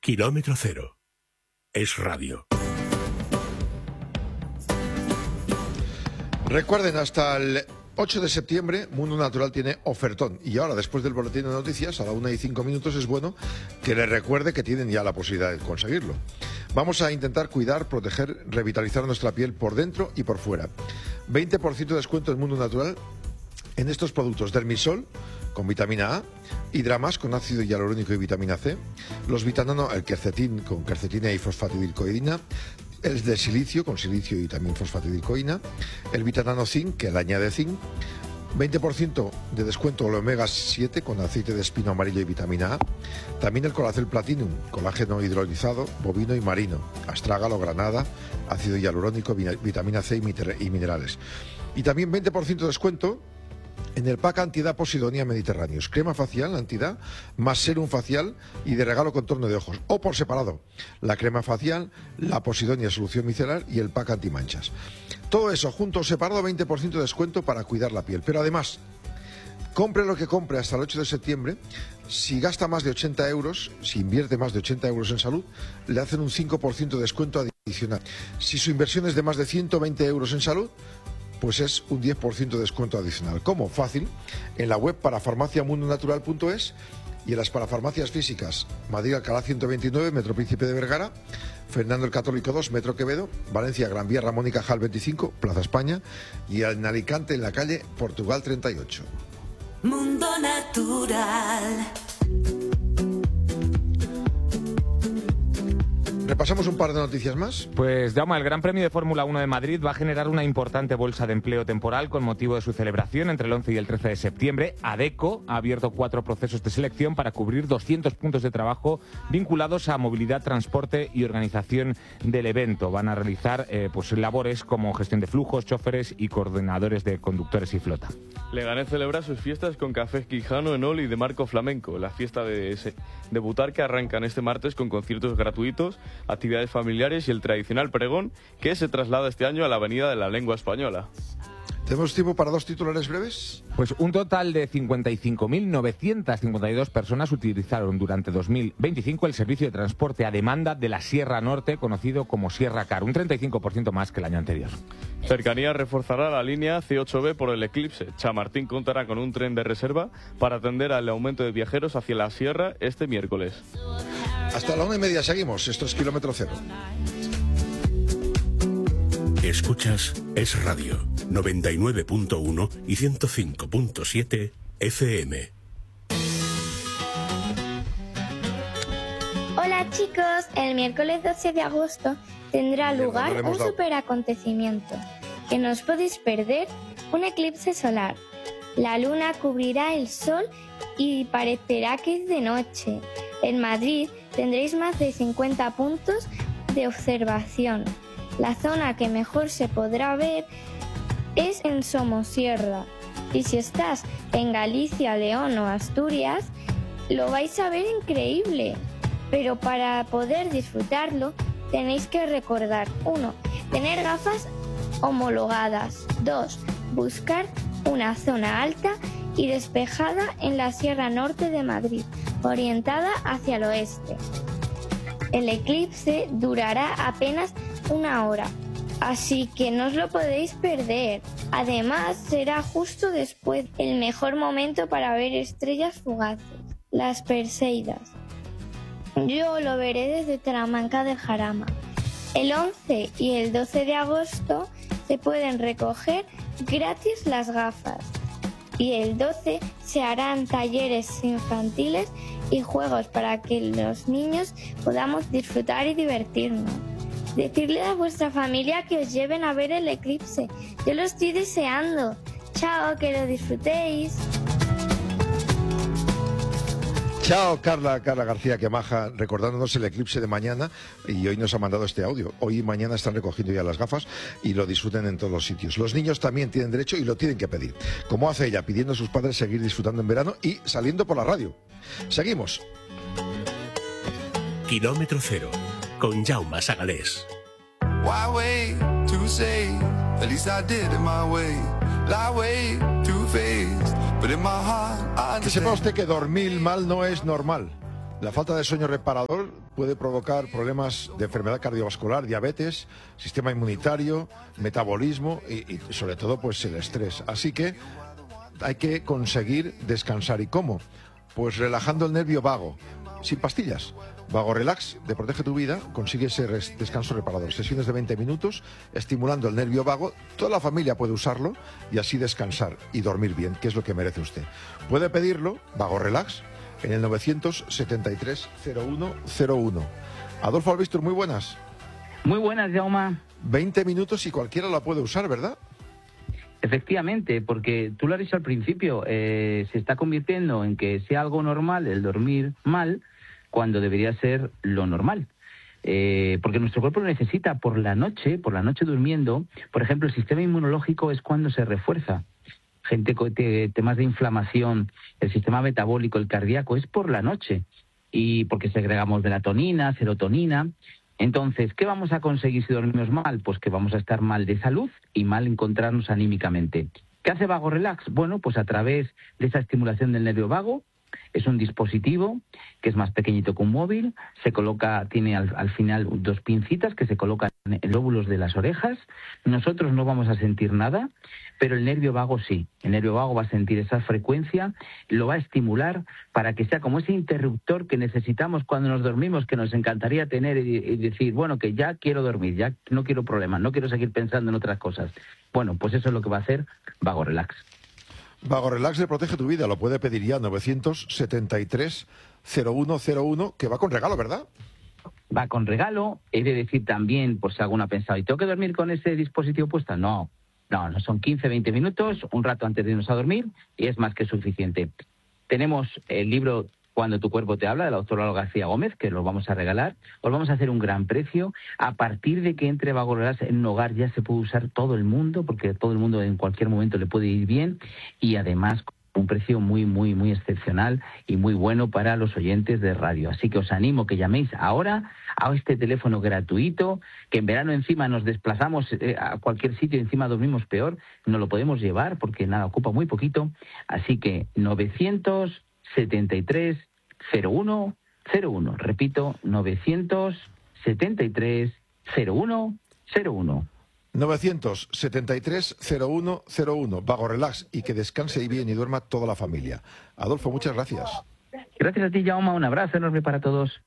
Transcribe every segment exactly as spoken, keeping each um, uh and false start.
Kilómetro cero. Es radio. Recuerden, hasta el ocho de septiembre, Mundo Natural tiene ofertón. Y ahora, después del boletín de noticias, a la una y cinco minutos, es bueno que les recuerde que tienen ya la posibilidad de conseguirlo. Vamos a intentar cuidar, proteger, revitalizar nuestra piel por dentro y por fuera. veinte por ciento de descuento en Mundo Natural en estos productos: Dermisol con vitamina A, Hidramas con ácido hialurónico y vitamina C, los Vitanano, el quercetín con quercetina y fosfatidilcoidina, el de silicio con silicio y también fosfatidilcoína, el Vitanano Zinc, que le añade zinc, veinte por ciento de descuento el omega siete con aceite de espino amarillo y vitamina A, también el Colacel Platinum, colágeno hidrolizado, bovino y marino, astrágalo, granada, ácido hialurónico, vitamina C y minerales. Y también veinte por ciento de descuento en el pack Antiedad Posidonia Mediterráneos, crema facial Antiedad más serum facial y de regalo contorno de ojos, o por separado, la crema facial, la Posidonia solución micelar y el pack antimanchas. Todo eso junto o separado, veinte por ciento de descuento para cuidar la piel. Pero además, compre lo que compre hasta el ocho de septiembre, si gasta más de ochenta euros, si invierte más de ochenta euros en salud, le hacen un cinco por ciento de descuento adicional. Si su inversión es de más de ciento veinte euros en salud, pues es un diez por ciento de descuento adicional. ¿Cómo? Fácil. En la web parafarmaciamundonatural punto es y en las parafarmacias físicas: Madrid Alcalá ciento veintinueve, Metro Príncipe de Vergara, Fernando el Católico dos, Metro Quevedo, Valencia Gran Vía Ramón y Cajal veinticinco, Plaza España, y en Alicante en la calle Portugal treinta y ocho. Mundo Natural. ¿Repasamos un par de noticias más? Pues, Jaume, el Gran Premio de Fórmula uno de Madrid va a generar una importante bolsa de empleo temporal con motivo de su celebración entre el once y el trece de septiembre. ADECO ha abierto cuatro procesos de selección para cubrir doscientos puntos de trabajo vinculados a movilidad, transporte y organización del evento. Van a realizar eh, pues labores como gestión de flujos, choferes y coordinadores de conductores y flota. Leganés celebra sus fiestas con Café Quijano, Enol y de Marco Flamenco. La fiesta de, de Butarque arrancan este martes con conciertos gratuitos, actividades familiares y el tradicional pregón, que se traslada este año a la Avenida de la Lengua Española. ¿Tenemos tiempo para dos titulares breves? Pues un total de cincuenta y cinco mil novecientas cincuenta y dos personas utilizaron durante dos mil veinticinco el servicio de transporte a demanda de la Sierra Norte, conocido como Sierra Car, un treinta y cinco por ciento más que el año anterior. Cercanía reforzará la línea C ocho B por el eclipse. Chamartín contará con un tren de reserva para atender al aumento de viajeros hacia la sierra este miércoles. Hasta la una y media seguimos. Esto es Kilómetro Cero. Escuchas Es Radio, noventa y nueve punto uno y ciento cinco punto siete F M. Hola chicos, el miércoles doce de agosto tendrá lugar un superacontecimiento que no os podéis perder, un eclipse solar. La luna cubrirá el sol y parecerá que es de noche. En Madrid tendréis más de cincuenta puntos de observación. La zona que mejor se podrá ver es en Somosierra. Y si estás en Galicia, León o Asturias, lo vais a ver increíble. Pero para poder disfrutarlo tenéis que recordar: uno, tener gafas homologadas; dos, buscar una zona alta y despejada en la Sierra Norte de Madrid, orientada hacia el oeste. El eclipse durará apenas una hora, así que no os lo podéis perder. Además, será justo después, el mejor momento para ver estrellas fugaces, las Perseidas. Yo lo veré desde Talamanca del Jarama. El once y el doce de agosto se pueden recoger gratis las gafas. Y el doce se harán talleres infantiles y juegos para que los niños podamos disfrutar y divertirnos. Decidle a vuestra familia que os lleven a ver el eclipse. Yo lo estoy deseando. Chao, que lo disfrutéis. Chao, Carla, Carla García, que maja, recordándonos el eclipse de mañana, y hoy nos ha mandado este audio. Hoy y mañana están recogiendo ya las gafas y lo disfruten en todos los sitios. Los niños también tienen derecho y lo tienen que pedir, como hace ella, pidiendo a sus padres seguir disfrutando en verano y saliendo por la radio. Seguimos. Kilómetro Cero, con Jaume Sagalés. Why wait to say, at least I did it my way. Lie way too faced, but in my heart I Que sepa usted que dormir mal no es normal. La falta de sueño reparador puede provocar problemas de enfermedad cardiovascular, diabetes, sistema inmunitario, metabolismo y, y sobre todo pues el estrés. Así que hay que conseguir descansar. ¿Y cómo? Pues relajando el nervio vago, sin pastillas. Vago Relax de Protege tu Vida consigue ese res- descanso reparador. Sesiones de veinte minutos estimulando el nervio vago. Toda la familia puede usarlo y así descansar y dormir bien, que es lo que merece usted. Puede pedirlo, Vago Relax, en el novecientos setenta y tres cero uno cero uno. Adolfo Albistur, muy buenas. Muy buenas, Jaume. veinte minutos y cualquiera la puede usar, ¿verdad? Efectivamente, porque tú lo has dicho al principio, eh, se está convirtiendo en que sea algo normal el dormir mal cuando debería ser lo normal. Eh, porque nuestro cuerpo lo necesita por la noche, por la noche durmiendo. Por ejemplo, el sistema inmunológico es cuando se refuerza. Gente con te, temas de inflamación, el sistema metabólico, el cardíaco, es por la noche. Y porque segregamos melatonina, serotonina. Entonces, ¿qué vamos a conseguir si dormimos mal? Pues que vamos a estar mal de salud y mal encontrarnos anímicamente. ¿Qué hace Vago Relax? Bueno, pues a través de esa estimulación del nervio vago, es un dispositivo que es más pequeñito que un móvil, se coloca, tiene al, al final dos pincitas que se colocan en lóbulos de las orejas. Nosotros no vamos a sentir nada, pero el nervio vago sí. El nervio vago va a sentir esa frecuencia, lo va a estimular para que sea como ese interruptor que necesitamos cuando nos dormimos, que nos encantaría tener y, y decir, bueno, que ya quiero dormir, ya no quiero problemas, no quiero seguir pensando en otras cosas. Bueno, pues eso es lo que va a hacer Vago Relax. Vago Relax de Protege tu Vida, lo puede pedir ya, novecientos setenta y tres cero uno cero uno, que va con regalo, ¿verdad? Va con regalo. He de decir también, por si alguno ha pensado, ¿y tengo que dormir con ese dispositivo puesto? No, no, no son quince, veinte minutos, un rato antes de irnos a dormir, y es más que suficiente. Tenemos el libro Cuando tu cuerpo te habla, de la doctora Olga García Gómez, que lo vamos a regalar. Os vamos a hacer un gran precio. A partir de que entre Vago Relax en un hogar ya se puede usar todo el mundo, porque todo el mundo en cualquier momento le puede ir bien, y además un precio muy, muy, muy excepcional y muy bueno para los oyentes de radio. Así que os animo que llaméis ahora a este teléfono gratuito, que en verano encima nos desplazamos eh, a cualquier sitio, encima dormimos peor, no lo podemos llevar porque nada, ocupa muy poquito. Así que novecientos setenta y tres cero uno cero uno. Repito, novecientos setenta y tres cero uno cero uno. novecientos setenta y tres cero uno cero uno. Vago Relax, y que descanse bien y duerma toda la familia. Adolfo, muchas gracias. Gracias a ti, Jaume. Un abrazo enorme para todos.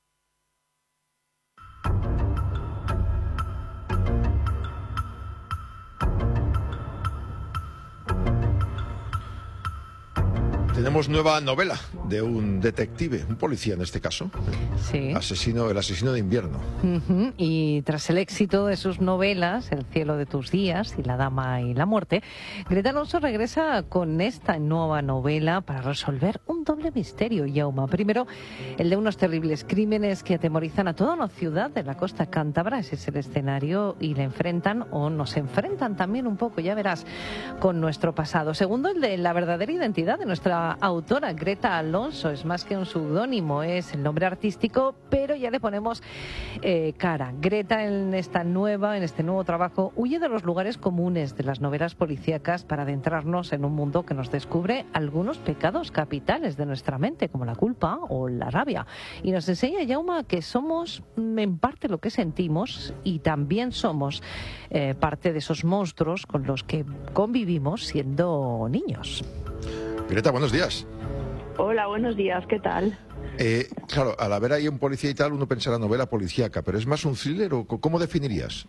Tenemos nueva novela de un detective, un policía en este caso. Sí. Asesino, el asesino de invierno. Uh-huh. Y tras el éxito de sus novelas, El cielo de tus días y La dama y la muerte, Greta Alonso regresa con esta nueva novela para resolver un doble misterio, Jaume. Primero, el de unos terribles crímenes que atemorizan a toda una ciudad de la costa cántabra. Ese es el escenario, y le enfrentan, o nos enfrentan también un poco, ya verás, con nuestro pasado. Segundo, el de la verdadera identidad de nuestra autora, Greta Alonso. Es más que un seudónimo, es el nombre artístico, pero ya le ponemos eh, cara. Greta, en esta nueva, en este nuevo trabajo, huye de los lugares comunes de las novelas policíacas para adentrarnos en un mundo que nos descubre algunos pecados capitales de nuestra mente, como la culpa o la rabia. Y nos enseña, Jaume, que somos en parte lo que sentimos, y también somos eh, parte de esos monstruos con los que convivimos siendo niños. Greta, buenos días. Hola, buenos días, ¿qué tal? Eh, claro, al haber ahí un policía y tal, uno pensará novela policíaca, pero ¿es más un thriller o cómo definirías?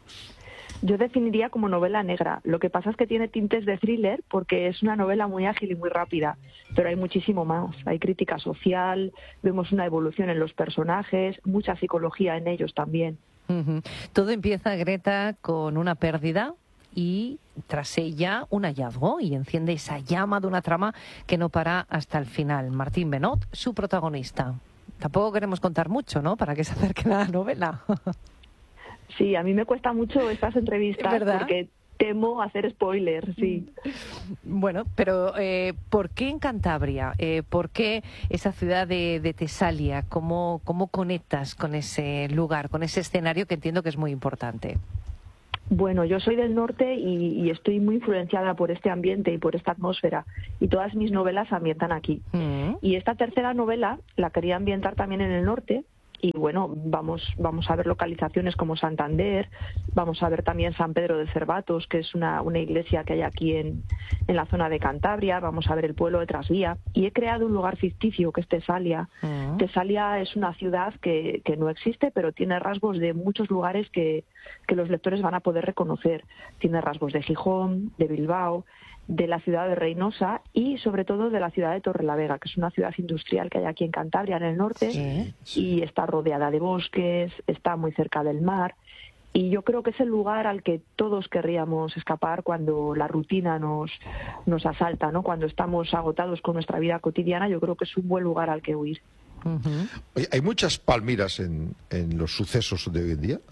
Yo definiría como novela negra. Lo que pasa es que tiene tintes de thriller porque es una novela muy ágil y muy rápida, pero hay muchísimo más. Hay crítica social, vemos una evolución en los personajes, mucha psicología en ellos también. Uh-huh. Todo empieza, Greta, con una pérdida, y tras ella un hallazgo, y enciende esa llama de una trama que no para hasta el final. Martín Benot, su protagonista. Tampoco queremos contar mucho, ¿no?, para que se acerquen a la novela. Sí, a mí me cuesta mucho estas entrevistas, ¿verdad?, porque temo hacer spoilers, sí. Bueno, pero eh, ¿por qué en Cantabria? Eh, ¿Por qué esa ciudad de, de Tesalia? ¿Cómo, ¿Cómo conectas con ese lugar, con ese escenario que entiendo que es muy importante? Bueno, yo soy del norte y, y estoy muy influenciada por este ambiente y por esta atmósfera, y todas mis novelas ambientan aquí. Mm. Y esta tercera novela la quería ambientar también en el norte, y bueno, vamos vamos a ver localizaciones como Santander, vamos a ver también San Pedro de Cervatos, que es una, una iglesia que hay aquí en, en la zona de Cantabria, vamos a ver el pueblo de Trasvía, y he creado un lugar ficticio que es Tesalia. Uh-huh. Tesalia es una ciudad que, que no existe, pero tiene rasgos de muchos lugares que, que los lectores van a poder reconocer. Tiene rasgos de Gijón, de Bilbao, de la ciudad de Reynosa y sobre todo de la ciudad de Torrelavega, que es una ciudad industrial que hay aquí en Cantabria, en el norte, sí, sí. y está rodeada de bosques, está muy cerca del mar, y yo creo que es el lugar al que todos querríamos escapar cuando la rutina nos, nos asalta, ¿no? Cuando estamos agotados con nuestra vida cotidiana, yo creo que es un buen lugar al que huir. Uh-huh. Oye, ¿hay muchas palmeras en, en los sucesos de hoy en día?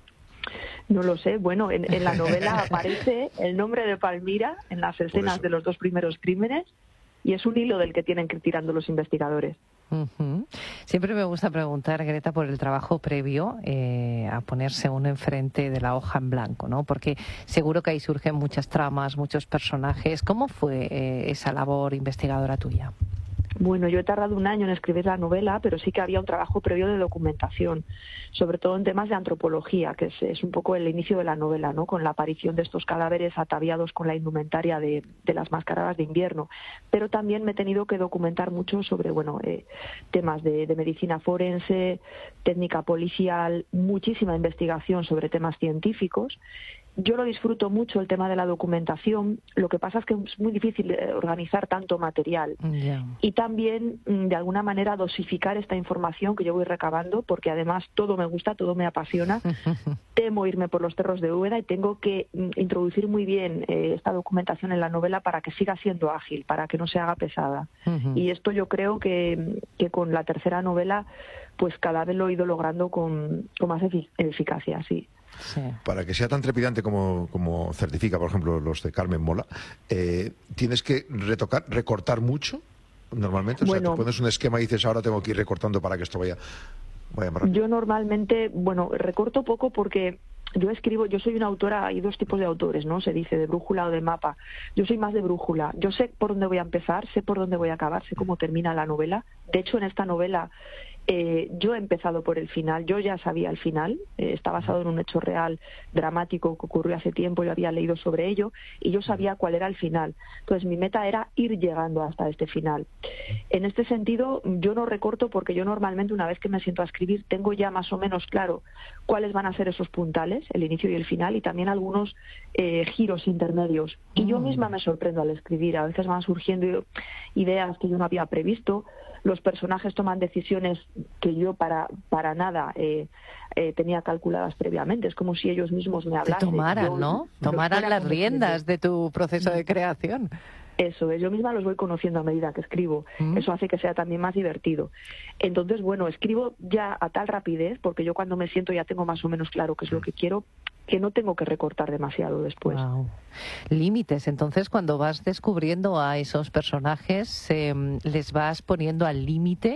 No lo sé. Bueno, en, en la novela aparece el nombre de Palmira en las escenas de los dos primeros crímenes y es un hilo del que tienen que ir tirando los investigadores. Uh-huh. Siempre me gusta preguntar, Greta, por el trabajo previo eh, a ponerse uno enfrente de la hoja en blanco, ¿no? Porque seguro que ahí surgen muchas tramas, muchos personajes. ¿Cómo fue eh, esa labor investigadora tuya? Bueno, yo he tardado un año en escribir la novela, pero sí que había un trabajo previo de documentación, sobre todo en temas de antropología, que es, es un poco el inicio de la novela, ¿no? Con la aparición de estos cadáveres ataviados con la indumentaria de, de las mascaradas de invierno. Pero también me he tenido que documentar mucho sobre, bueno, eh, temas de, de medicina forense, técnica policial, muchísima investigación sobre temas científicos. Yo lo disfruto mucho, el tema de la documentación. Lo que pasa es que es muy difícil organizar tanto material. Yeah. Y también, de alguna manera, dosificar esta información que yo voy recabando, porque además todo me gusta, todo me apasiona. Temo irme por los cerros de Úbeda y tengo que introducir muy bien eh, esta documentación en la novela para que siga siendo ágil, para que no se haga pesada. Uh-huh. Y esto yo creo que, que con la tercera novela, pues cada vez lo he ido logrando con, con más efic- eficacia, sí. Sí. Para que sea tan trepidante como, como certifica, por ejemplo, los de Carmen Mola, eh, ¿tienes que retocar, recortar mucho normalmente? O bueno, sea, tú pones un esquema y dices, ahora tengo que ir recortando para que esto vaya, vaya más rápido. Yo normalmente, bueno, recorto poco porque yo escribo, yo soy una autora, hay dos tipos de autores, ¿no? Se dice de brújula o de mapa. Yo soy más de brújula. Yo sé por dónde voy a empezar, sé por dónde voy a acabar, sé cómo termina la novela. De hecho, en esta novela Eh, yo he empezado por el final, yo ya sabía el final, eh, está basado en un hecho real dramático que ocurrió hace tiempo, yo había leído sobre ello y yo sabía cuál era el final. Entonces mi meta era ir llegando hasta este final. En este sentido, yo no recorto porque yo normalmente una vez que me siento a escribir tengo ya más o menos claro cuáles van a ser esos puntales, el inicio y el final, y también algunos eh, giros intermedios. Y yo misma me sorprendo al escribir, a veces van surgiendo ideas que yo no había previsto. Los personajes toman decisiones que yo para para nada eh, eh, tenía calculadas previamente. Es como si ellos mismos me hablasen. Te tomaran, yo, ¿no? Tomaran las riendas de tu proceso de creación. Eso es, yo misma los voy conociendo a medida que escribo. Mm. Eso hace que sea también más divertido. Entonces, bueno, escribo ya a tal rapidez, porque yo cuando me siento ya tengo más o menos claro qué es lo que quiero, que no tengo que recortar demasiado después. Wow. Límites, entonces cuando vas descubriendo a esos personajes, eh, les vas poniendo al límite,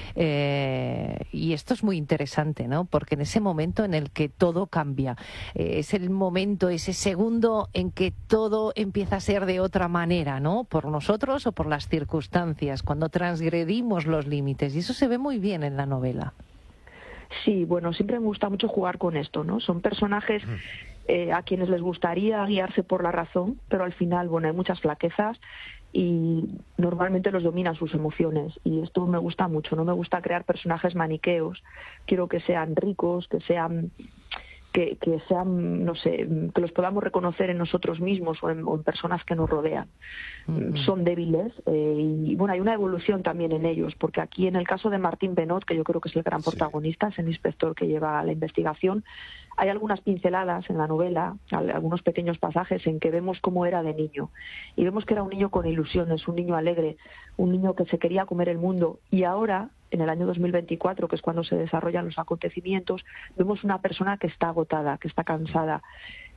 eh, y esto es muy interesante, ¿no? Porque en ese momento en el que todo cambia, eh, es el momento, ese segundo en que todo empieza a ser de otra manera, ¿no? Por nosotros o por las circunstancias, cuando transgredimos los límites, y eso se ve muy bien en la novela. Sí, bueno, siempre me gusta mucho jugar con esto, ¿no? Son personajes eh, a quienes les gustaría guiarse por la razón, pero al final, bueno, hay muchas flaquezas y normalmente los dominan sus emociones. Y esto me gusta mucho, no me gusta crear personajes maniqueos. Quiero que sean ricos, que sean... Que, que sean, no sé, que los podamos reconocer en nosotros mismos o en, o en personas que nos rodean. Uh-huh. Son débiles eh, y, bueno, hay una evolución también en ellos, porque aquí en el caso de Martín Benot, que yo creo que es el gran protagonista, sí. es el inspector que lleva la investigación, hay algunas pinceladas en la novela, algunos pequeños pasajes en que vemos cómo era de niño. Y vemos que era un niño con ilusiones, un niño alegre, un niño que se quería comer el mundo. Y ahora, en el año dos mil veinticuatro, que es cuando se desarrollan los acontecimientos, vemos una persona que está agotada, que está cansada,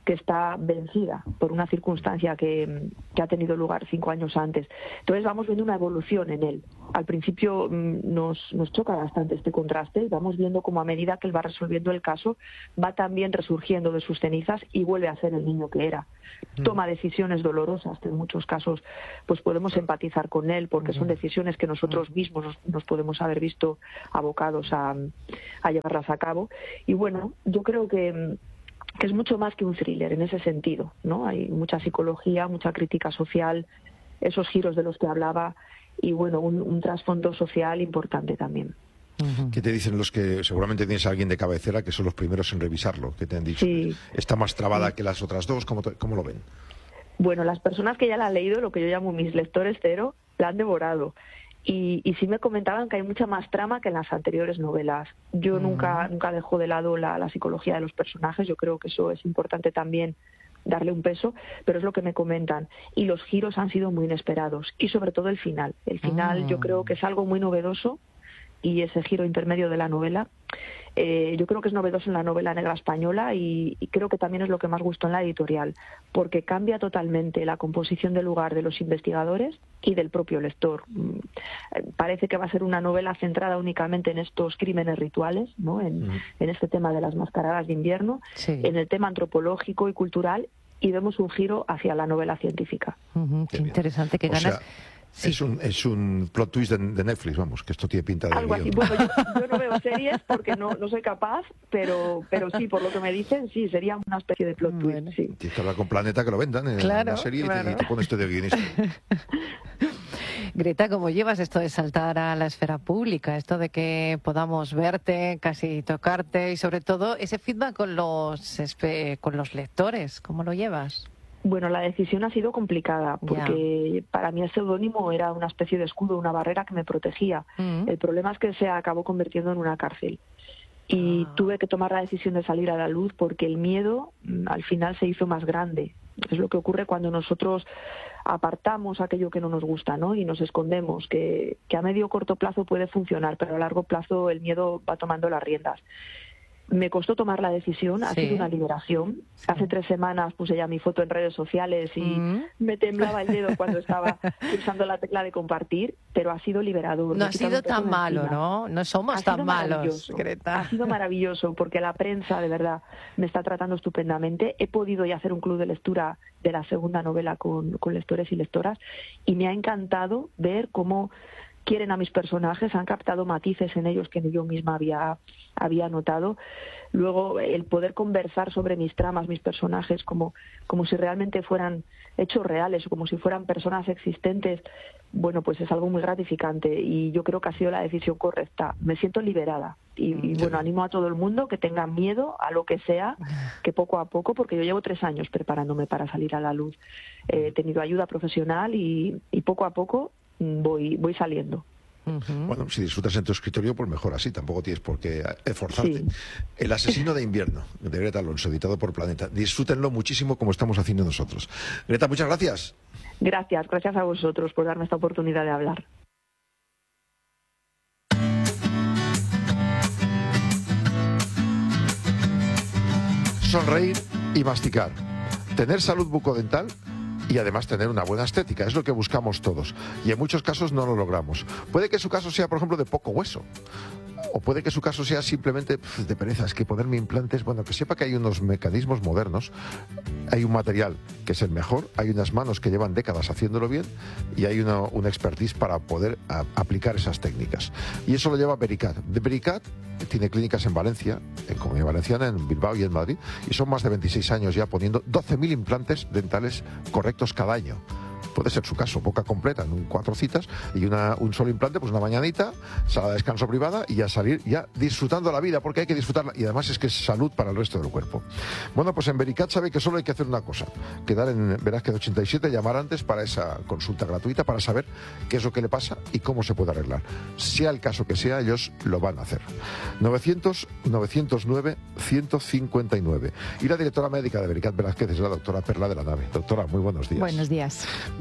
que está vencida por una circunstancia que, que ha tenido lugar cinco años antes. Entonces vamos viendo una evolución en él. Al principio nos, nos choca bastante este contraste y vamos viendo cómo a medida que él va resolviendo el caso va también resurgiendo de sus cenizas y vuelve a ser el niño que era. Toma decisiones dolorosas que en muchos casos pues podemos empatizar con él porque son decisiones que nosotros mismos nos, nos podemos haber visto abocados a, a llevarlas a cabo. Y bueno, yo creo que que es mucho más que un thriller en ese sentido, ¿no? Hay mucha psicología, mucha crítica social, esos giros de los que hablaba y, bueno, un, un trasfondo social importante también. ¿Qué te dicen los que seguramente tienes a alguien de cabecera que son los primeros en revisarlo? ¿Qué te han dicho? Sí. ¿Está más trabada que las otras dos? ¿Cómo, te, cómo lo ven? Bueno, las personas que ya la han leído, lo que yo llamo mis lectores cero, la han devorado. Y, y sí me comentaban que hay mucha más trama que en las anteriores novelas. Yo mm. nunca nunca dejo de lado la, la psicología de los personajes, yo creo que eso es importante también darle un peso, pero es lo que me comentan. Y los giros han sido muy inesperados, y sobre todo el final. El final mm. yo creo que es algo muy novedoso, y ese giro intermedio de la novela, eh, yo creo que es novedoso en la novela negra española y, y creo que también es lo que más gustó en la editorial, porque cambia totalmente la composición del lugar de los investigadores y del propio lector. Mm, parece que va a ser una novela centrada únicamente en estos crímenes rituales, ¿no? en, mm. en este tema de las mascaradas de invierno, sí. en el tema antropológico y cultural, y vemos un giro hacia la novela científica. Uh-huh, qué interesante, qué ganas... O sea, Sí. Es, un, es un plot twist de, de Netflix, vamos, que esto tiene pinta de algo así. Bueno, yo, yo no veo series porque no, no soy capaz, pero pero sí, por lo que me dicen, sí, sería una especie de plot twist, bueno. sí. Tienes que hablar con Planeta que lo vendan en claro, la serie claro. y, te, y te pones esto de guionista. Greta, ¿cómo llevas esto de saltar a la esfera pública? Esto de que podamos verte, casi tocarte y sobre todo ese feedback con los, con los lectores, ¿cómo lo llevas? Bueno, la decisión ha sido complicada porque yeah. para mí el seudónimo era una especie de escudo, una barrera que me protegía. Mm. El problema es que se acabó convirtiendo en una cárcel y ah. tuve que tomar la decisión de salir a la luz porque el miedo al final se hizo más grande. Es lo que ocurre cuando nosotros apartamos aquello que no nos gusta, ¿no? Y nos escondemos, que, que a medio o corto plazo puede funcionar, pero a largo plazo el miedo va tomando las riendas. Me costó tomar la decisión, ha sí. sido una liberación. Sí. Hace tres semanas puse ya mi foto en redes sociales y mm. me temblaba el dedo cuando estaba pulsando la tecla de compartir, pero ha sido liberador. No ha sido tan malo, ¿no? No somos tan malos, Greta. Ha sido maravilloso porque la prensa, de verdad, me está tratando estupendamente. He podido ya hacer un club de lectura de la segunda novela con, con lectores y lectoras y me ha encantado ver cómo quieren a mis personajes, han captado matices en ellos que yo misma había, había notado. Luego, el poder conversar sobre mis tramas, mis personajes, como, como si realmente fueran hechos reales o como si fueran personas existentes, bueno, pues es algo muy gratificante y yo creo que ha sido la decisión correcta. Me siento liberada y, y bueno, animo a todo el mundo que tenga miedo a lo que sea, que poco a poco, porque yo llevo tres años preparándome para salir a la luz. Eh, he tenido ayuda profesional y, y poco a poco voy voy saliendo. Uh-huh. Bueno, si disfrutas en tu escritorio, pues mejor así, tampoco tienes por qué esforzarte. Sí. El asesino de invierno, de Greta Alonso, editado por Planeta. Disfrútenlo muchísimo como estamos haciendo nosotros. Greta, muchas gracias. Gracias, gracias a vosotros por darme esta oportunidad de hablar. Sonreír y masticar. Tener salud bucodental y además tener una buena estética, es lo que buscamos todos. Y en muchos casos no lo logramos. Puede que su caso sea, por ejemplo, de poco hueso. O puede que su caso sea simplemente pff, de pereza. Es que ponerme implantes, bueno, que sepa que hay unos mecanismos modernos, hay un material que es el mejor, hay unas manos que llevan décadas haciéndolo bien y hay una, una expertise para poder a, aplicar esas técnicas. Y eso lo lleva Vericat. De Vericat tiene clínicas en Valencia, en Comunidad Valenciana, en Bilbao y en Madrid, y son más de veintiséis años ya poniendo doce mil implantes dentales correctos cada año. Puede ser su caso, boca completa en cuatro citas y una, un solo implante, pues una mañanita, sala de descanso privada y a salir ya disfrutando la vida, porque hay que disfrutarla y además es que es salud para el resto del cuerpo. Bueno, pues en Vericat sabe que solo hay que hacer una cosa, quedar en Velázquez ochenta y siete, llamar antes para esa consulta gratuita para saber qué es lo que le pasa y cómo se puede arreglar. Sea el caso que sea, ellos lo van a hacer. novecientos, novecientos nueve, ciento cincuenta y nueve. Y la directora médica de Vericat Velázquez es la doctora Perla de la Nave. Doctora, muy buenos días. Buenos días.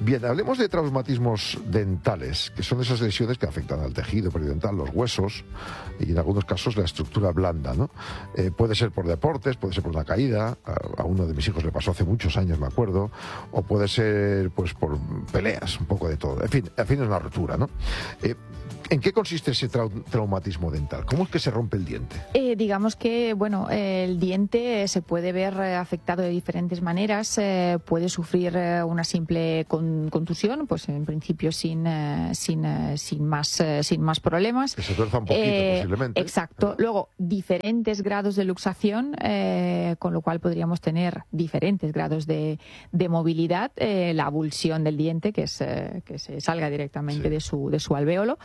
Bien, hablemos de traumatismos dentales, que son esas lesiones que afectan al tejido periodontal, los huesos y en algunos casos la estructura blanda, ¿no? Eh, puede ser por deportes, puede ser por una caída, a, a uno de mis hijos le pasó hace muchos años, me acuerdo, o puede ser pues por peleas, un poco de todo. En fin, al fin es una rotura, ¿no? Eh, ¿En qué consiste ese trau traumatismo dental? ¿Cómo es que se rompe el diente? Eh, digamos que, bueno, el diente se puede ver afectado de diferentes maneras. Eh, puede sufrir eh, una simple con contusión, pues en principio sin, eh, sin, eh, sin, más, eh, sin más problemas. Que se tuerza un poquito, eh, posiblemente. Exacto. Luego, diferentes grados de luxación, eh, con lo cual podríamos tener diferentes grados de, de movilidad. Eh, la avulsión del diente, que es eh, que se salga directamente sí. de, su, de su alvéolo.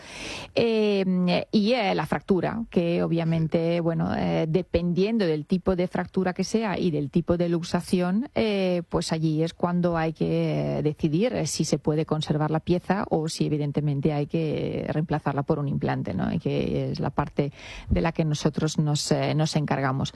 Eh, y eh, la fractura, que obviamente, bueno, eh, dependiendo del tipo de fractura que sea y del tipo de luxación, eh, pues allí es cuando hay que decidir si se puede conservar la pieza o si evidentemente hay que reemplazarla por un implante, ¿no? Y que es la parte de la que nosotros nos, eh, nos encargamos.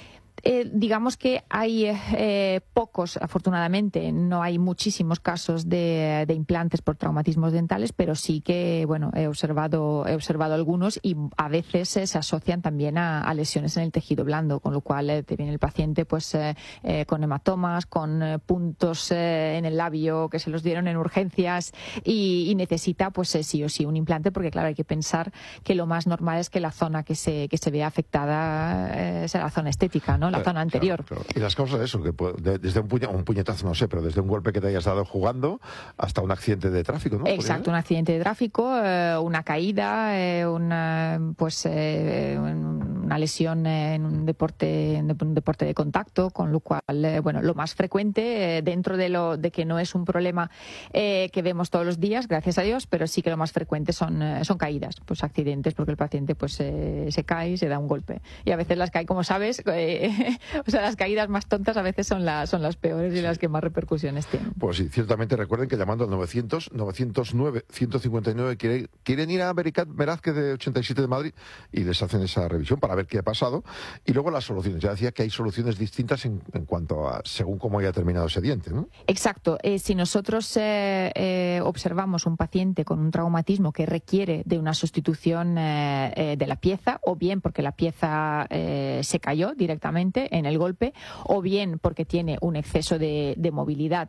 Eh, digamos que hay eh, pocos, afortunadamente, no hay muchísimos casos de, de implantes por traumatismos dentales, pero sí que, bueno, he observado, he observado algunos y a veces eh, se asocian también a, a lesiones en el tejido blando, con lo cual eh, te viene el paciente pues eh, eh, con hematomas, con eh, puntos eh, en el labio que se los dieron en urgencias y, y necesita pues eh, sí o sí un implante, porque claro, hay que pensar que lo más normal es que la zona que se, que se vea afectada eh, sea la zona estética, ¿no? La zona anterior. Claro, claro. Y las causas de eso, que puede, de, desde un, puña, un puñetazo, no sé, pero desde un golpe que te hayas dado jugando hasta un accidente de tráfico, ¿no? Exacto, un accidente de tráfico, eh, una caída, eh, una, pues, eh, una lesión en un deporte, en un deporte de contacto, con lo cual, eh, bueno, lo más frecuente, eh, dentro de lo de que no es un problema eh, que vemos todos los días, gracias a Dios, pero sí que lo más frecuente son, eh, son caídas, pues accidentes, porque el paciente pues eh, se cae y se da un golpe. Y a veces las cae, como sabes, eh, o sea, las caídas más tontas a veces son, la, son las peores y sí. las que más repercusiones tienen. Pues sí, ciertamente recuerden que llamando al novecientos, novecientos nueve, ciento cincuenta y nueve quieren, quieren ir a Vericat Velázquez de ochenta y siete de Madrid y les hacen esa revisión para ver qué ha pasado. Y luego las soluciones. Ya decía que hay soluciones distintas en, en cuanto a según cómo haya terminado ese diente, ¿no? Exacto. Eh, si nosotros eh, eh, observamos un paciente con un traumatismo que requiere de una sustitución eh, eh, de la pieza, o bien porque la pieza eh, se cayó directamente en el golpe, o bien porque tiene un exceso de, de movilidad,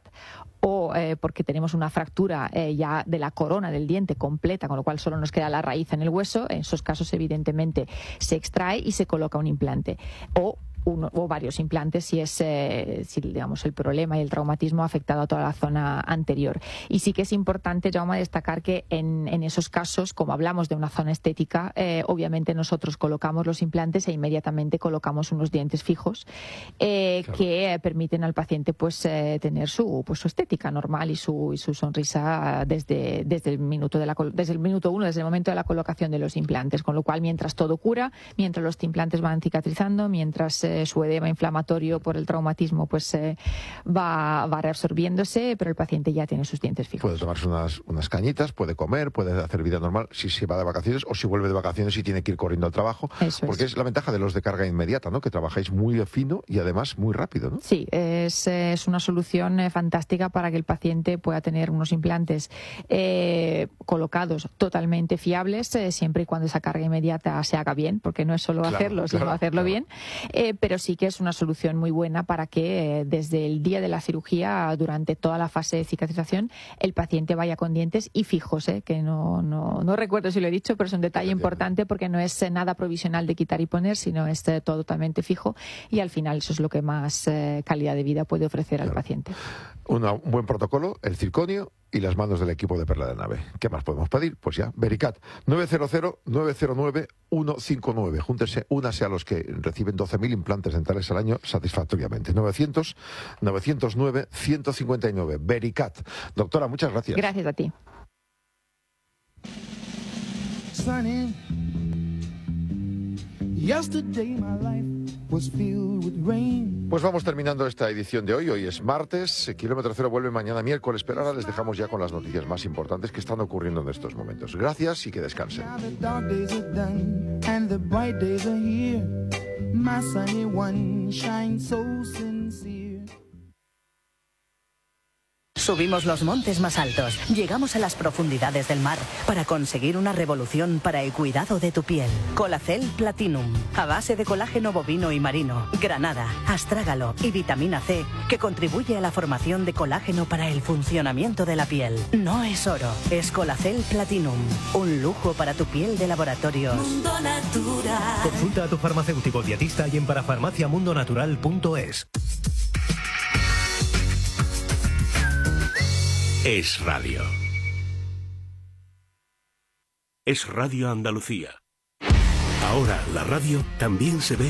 o eh, porque tenemos una fractura eh, ya de la corona del diente completa, con lo cual solo nos queda la raíz en el hueso. En esos casos, evidentemente, se extrae y se coloca un implante. O uno o varios implantes si es eh, si digamos el problema y el traumatismo ha afectado a toda la zona anterior. Y sí que es importante, Jaume, destacar que en, en esos casos, como hablamos de una zona estética, eh, obviamente nosotros colocamos los implantes e inmediatamente colocamos unos dientes fijos eh, claro. que eh, permiten al paciente pues eh, tener su pues su estética normal y su y su sonrisa desde desde el minuto de la desde el minuto uno, desde el momento de la colocación de los implantes, con lo cual mientras todo cura, mientras los implantes van cicatrizando, mientras eh, su edema inflamatorio por el traumatismo pues eh, va, va reabsorbiéndose, pero el paciente ya tiene sus dientes fijos. Puede tomarse unas, unas cañitas, puede comer, puede hacer vida normal si se va de vacaciones o si vuelve de vacaciones y tiene que ir corriendo al trabajo. Eso porque es. es la ventaja de los de carga inmediata, ¿no? Que trabajáis muy fino y además muy rápido, ¿no? Sí, es, es una solución eh, fantástica para que el paciente pueda tener unos implantes eh, colocados totalmente fiables, eh, siempre y cuando esa carga inmediata se haga bien, porque no es solo claro, hacerlo, claro, sino hacerlo claro. bien. Eh, pero sí que es una solución muy buena para que eh, desde el día de la cirugía, durante toda la fase de cicatrización, el paciente vaya con dientes y fijos, eh, que no, no, no recuerdo si lo he dicho, pero es un detalle importante porque no es eh, nada provisional de quitar y poner, sino es eh, todo totalmente fijo y al final eso es lo que más eh, calidad de vida puede ofrecer claro. al paciente. Una, un buen protocolo, el circonio y las manos del equipo de Perla de Nave. ¿Qué más podemos pedir? Pues ya, Vericat, nueve cero cero, nueve cero nueve, uno cinco nueve. Júntense, únase a los que reciben doce mil implantes dentales al año satisfactoriamente. novecientos, novecientos nueve, ciento cincuenta y nueve. Vericat. Doctora, muchas gracias. Gracias a ti. Sunny. Yesterday my life was filled with rain. Pues vamos terminando esta edición de hoy. Hoy es martes, Kilómetro Cero vuelve mañana miércoles, pero ahora les dejamos ya con las noticias más importantes que están ocurriendo en estos momentos. Gracias y que descansen. Subimos los montes más altos, llegamos a las profundidades del mar para conseguir una revolución para el cuidado de tu piel. Colacel Platinum, a base de colágeno bovino y marino, granada, astrágalo y vitamina C, que contribuye a la formación de colágeno para el funcionamiento de la piel. No es oro, es Colacel Platinum, un lujo para tu piel de laboratorios. Mundo Natural. Consulta a tu farmacéutico dietista y en parafarmaciamundonatural punto es. Es Radio. Es Radio Andalucía. Ahora la radio también se ve